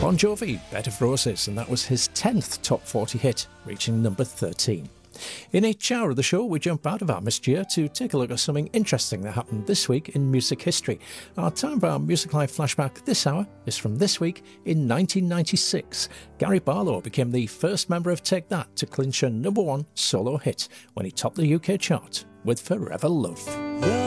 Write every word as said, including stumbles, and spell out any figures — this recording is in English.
Bon Jovi, Bed of Roses, and that was his tenth top forty hit, reaching number thirteen. In each hour of the show, we jump out of our missed year to take a look at something interesting that happened this week in music history. Our time for our Music Live flashback this hour is from this week in nineteen ninety-six. Gary Barlow became the first member of Take That to clinch a number one solo hit when he topped the U K chart with Forever Love.